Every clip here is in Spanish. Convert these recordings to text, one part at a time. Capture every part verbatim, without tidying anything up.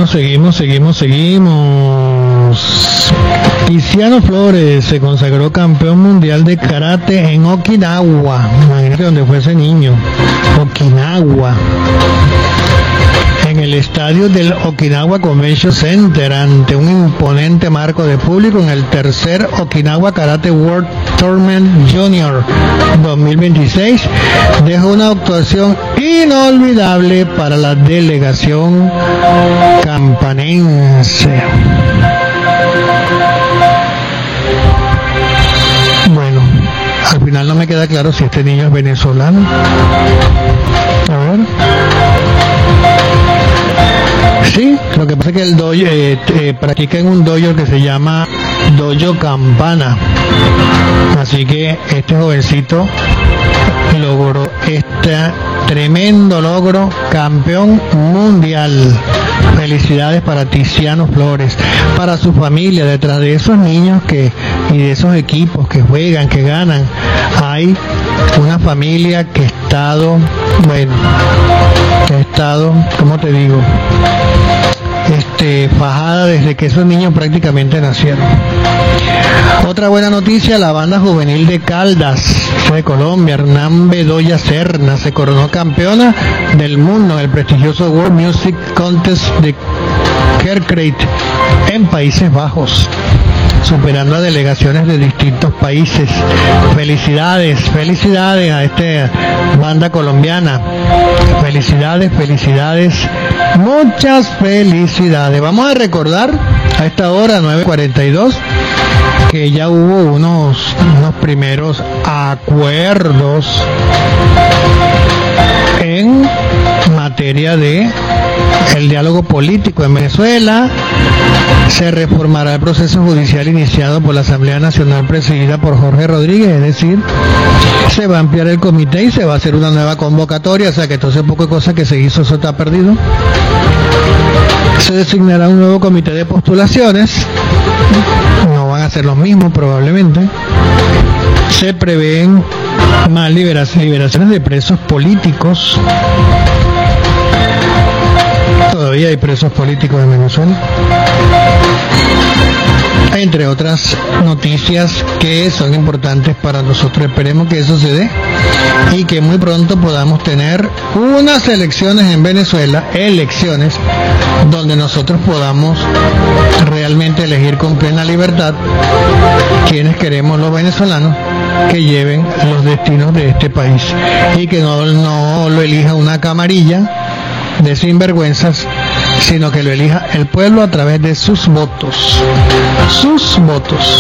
seguimos, seguimos, seguimos, seguimos. Tiziano Flores se consagró campeón mundial de karate en Okinawa. Imagínate dónde fue ese niño. Okinawa. En el estadio del Okinawa Convention Center, ante un imponente marco de público, en el tercer Okinawa Karate World Tournament Junior dos mil veintiséis, dejó una actuación inolvidable para la delegación campanense. Bueno, al final no me queda claro si este niño es venezolano. A ver. Sí, lo que pasa es que el dojo eh, eh, practica en un dojo que se llama Dojo Campana. Así que este jovencito logró este tremendo logro, campeón mundial. Felicidades para Tiziano Flores, para su familia. Detrás de esos niños que y de esos equipos que juegan, que ganan, hay una familia que ha estado, bueno, que ha estado, ¿cómo te digo? Este, fajada desde que esos niños prácticamente nacieron. Otra buena noticia, la banda juvenil de Caldas, de Colombia, Hernán Bedoya Serna, se coronó campeona del mundo en el prestigioso World Music Contest de Kerkrade en Países Bajos, superando a delegaciones de distintos países. Felicidades, felicidades a esta banda colombiana. Felicidades, felicidades, muchas felicidades. Vamos a recordar a esta hora, nueve cuarenta y dos, que ya hubo unos, unos primeros acuerdos en materia de el diálogo político en Venezuela. Se reformará el proceso judicial iniciado por la Asamblea Nacional presidida por Jorge Rodríguez, es decir, se va a ampliar el comité y se va a hacer una nueva convocatoria, o sea que entonces poco de cosas que se hizo, eso está perdido. Se designará un nuevo comité de postulaciones, no van a ser los mismos probablemente. Se prevén más liberaciones de presos políticos. Todavía hay presos políticos en Venezuela, entre otras noticias que son importantes para nosotros. Esperemos que eso se dé y que muy pronto podamos tener unas elecciones en Venezuela, elecciones donde nosotros podamos realmente elegir con plena libertad quienes queremos los venezolanos que lleven los destinos de este país, y que no, no lo elija una camarilla de sinvergüenzas, sino que lo elija el pueblo a través de sus votos. Sus votos.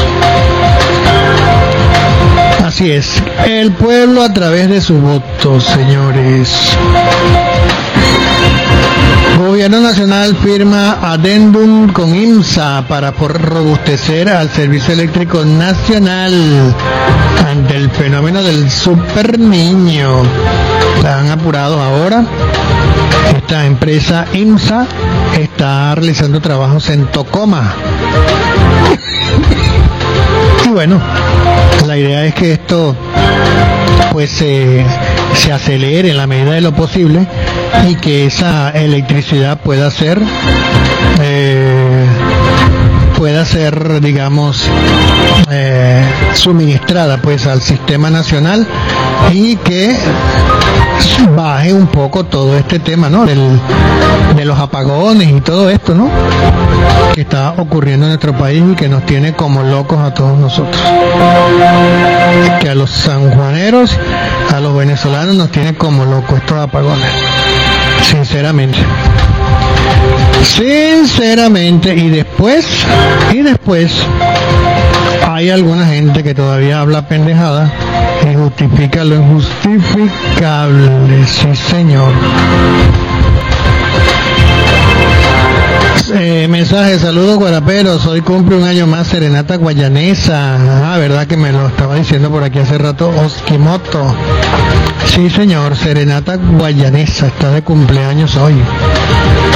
Así es, el pueblo a través de sus votos, señores. Gobierno Nacional firma adendum con IMSA para robustecer al Servicio Eléctrico Nacional ante el fenómeno del super niño. La han apurado ahora. Esta empresa IMSA está realizando trabajos en Tocoma. Y bueno, la idea es que esto pues eh, se acelere en la medida de lo posible y que esa electricidad pueda ser eh, pueda ser digamos eh, suministrada pues al sistema nacional, y que baje un poco todo este tema, ¿no? Del, de los apagones y todo esto, ¿no? Que está ocurriendo en nuestro país y que nos tiene como locos a todos nosotros. Que a los sanjuaneros, a los venezolanos nos tiene como locos estos apagones. Sinceramente. Sinceramente. Y después, y después, hay alguna gente que todavía habla pendejada y justifica lo injustificable. Sí, señor. Eh, mensaje, saludos guaraperos, hoy cumple un año más Serenata Guayanesa. Ah, verdad que me lo estaba diciendo por aquí hace rato Oskimoto. Sí, señor, Serenata Guayanesa está de cumpleaños hoy.